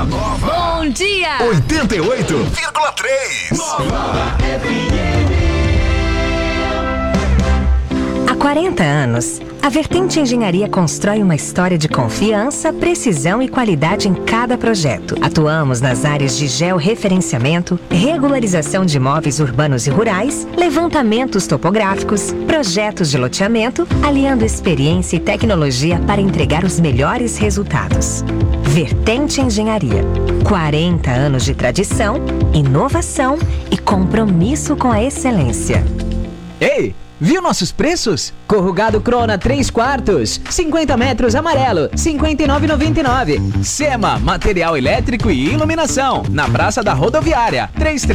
A nova. Bom dia! 88,3. Nova FM. Há 40 anos, a Vertente Engenharia constrói uma história de confiança, precisão e qualidade em cada projeto. Atuamos nas áreas de georreferenciamento, regularização de imóveis urbanos e rurais, levantamentos topográficos, projetos de loteamento, aliando experiência e tecnologia para entregar os melhores resultados. Vertente Engenharia. 40 anos de tradição, inovação e compromisso com a excelência. Ei! Viu nossos preços? Corrugado Crona 3/4, 50 metros amarelo, R$ 59,99. Sema, material elétrico e iluminação, na Praça da Rodoviária,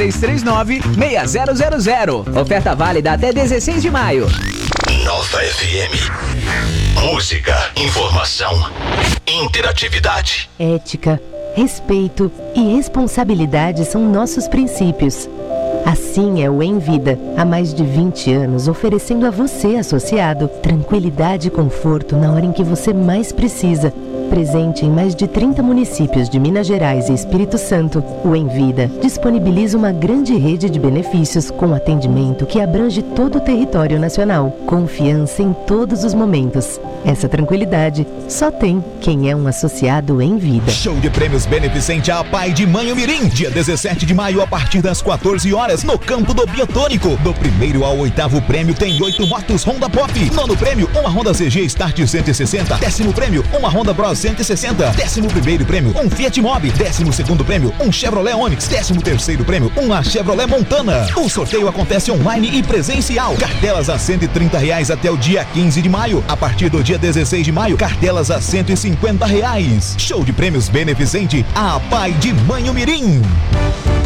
3339-6000. Oferta válida até 16 de maio. Nova FM. Música, informação, interatividade. Ética, respeito e responsabilidade são nossos princípios. Assim é o Envida, há mais de 20 anos oferecendo a você, associado, tranquilidade e conforto na hora em que você mais precisa. Presente em mais de 30 municípios de Minas Gerais e Espírito Santo, o Envida disponibiliza uma grande rede de benefícios com atendimento que abrange todo o território nacional. Confiança em todos os momentos. Essa tranquilidade só tem quem é um associado Envida. Show de prêmios beneficente à Pai de Manhumirim, dia 17 de maio a partir das 14 horas no campo do Biotônico. Do primeiro ao 8º prêmio tem 8 motos Honda Pop. Nono prêmio, uma Honda CG Start 160. 10º prêmio, uma Honda Bros 160. 11º prêmio, um Fiat Mobi. 12º prêmio, um Chevrolet Onix. 13º prêmio, uma Chevrolet Montana. O sorteio acontece online e presencial. Cartelas a R$ 130 até o dia 15 de maio. A partir do dia 16 de maio, cartelas a R$ 150. Show de prêmios beneficente à Pai de Manhumirim.